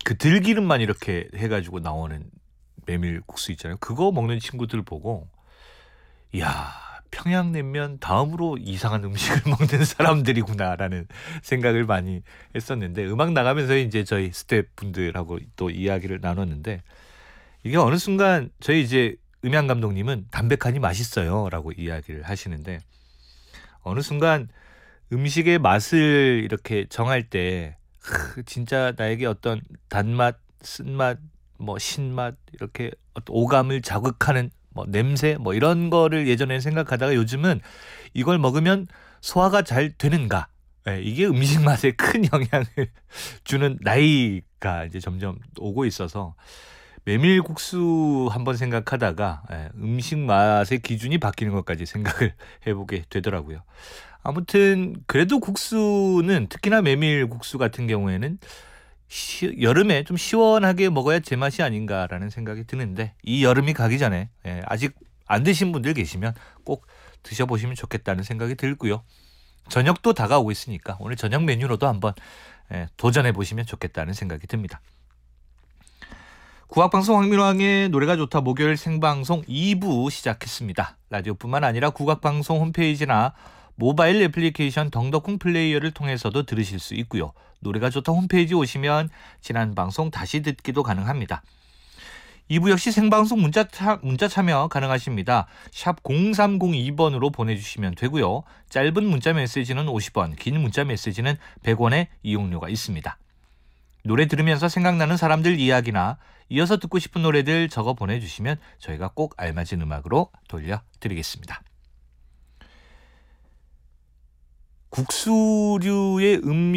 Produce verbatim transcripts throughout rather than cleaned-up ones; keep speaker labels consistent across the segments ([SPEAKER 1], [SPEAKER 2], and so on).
[SPEAKER 1] 그 들기름만 이렇게 해가지고 나오는 메밀국수 있잖아요. 그거 먹는 친구들 보고 이야, 평양냉면 다음으로 이상한 음식을 먹는 사람들이구나라는 생각을 많이 했었는데, 음악 나가면서 이제 저희 스태프분들하고 또 이야기를 나눴는데, 이게 어느 순간 저희 이제 음향 감독님은 담백하니 맛있어요라고 이야기를 하시는데, 어느 순간 음식의 맛을 이렇게 정할 때 크, 진짜 나에게 어떤 단맛, 쓴맛, 뭐 신맛, 이렇게 어떤 오감을 자극하는 뭐 냄새 뭐 이런 거를 예전에는 생각하다가 요즘은 이걸 먹으면 소화가 잘 되는가, 예, 이게 음식 맛에 큰 영향을 주는 나이가 이제 점점 오고 있어서 메밀국수 한번 생각하다가 예, 음식 맛의 기준이 바뀌는 것까지 생각을 해보게 되더라고요. 아무튼 그래도 국수는, 특히나 메밀국수 같은 경우에는 시, 여름에 좀 시원하게 먹어야 제맛이 아닌가라는 생각이 드는데, 이 여름이 가기 전에 예, 아직 안 드신 분들 계시면 꼭 드셔보시면 좋겠다는 생각이 들고요. 저녁도 다가오고 있으니까 오늘 저녁 메뉴로도 한번 예, 도전해보시면 좋겠다는 생각이 듭니다. 국악방송 황민왕의 노래가 좋다 목요일 생방송 이 부 시작했습니다. 라디오뿐만 아니라 국악방송 홈페이지나 모바일 애플리케이션 덩덕콩 플레이어를 통해서도 들으실 수 있고요. 노래가 좋다 홈페이지 오시면 지난 방송 다시 듣기도 가능합니다. 이 부 역시 생방송 문자, 차, 문자 참여 가능하십니다. 샵 공삼공이 번으로 보내주시면 되고요. 짧은 문자 메시지는 오십 원, 긴 문자 메시지는 백 원의 이용료가 있습니다. 노래 들으면서 생각나는 사람들 이야기나 이어서 듣고 싶은 노래들 적어 보내주시면 저희가 꼭 알맞은 음악으로 돌려드리겠습니다. 국수류의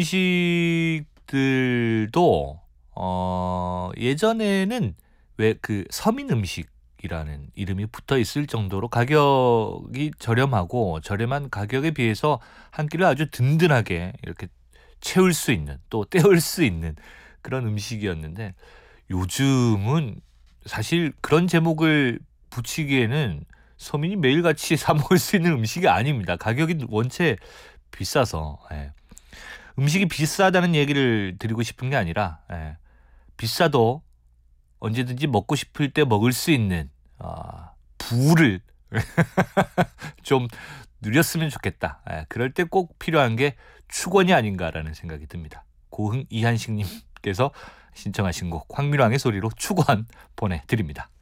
[SPEAKER 1] 음식들도 어, 예전에는 왜 그 서민 음식이라는 이름이 붙어 있을 정도로 가격이 저렴하고, 저렴한 가격에 비해서 한 끼를 아주 든든하게 이렇게 채울 수 있는, 또 때울 수 있는 그런 음식이었는데, 요즘은 사실 그런 제목을 붙이기에는 서민이 매일같이 사 먹을 수 있는 음식이 아닙니다. 가격이 원체 비싸서. 예. 음식이 비싸다는 얘기를 드리고 싶은 게 아니라, 예, 비싸도 언제든지 먹고 싶을 때 먹을 수 있는 어, 부를 좀 누렸으면 좋겠다. 예, 그럴 때 꼭 필요한 게 축원이 아닌가라는 생각이 듭니다. 고흥 이한식님께서 신청하신 곡 황민왕의 소리로 축원 보내드립니다.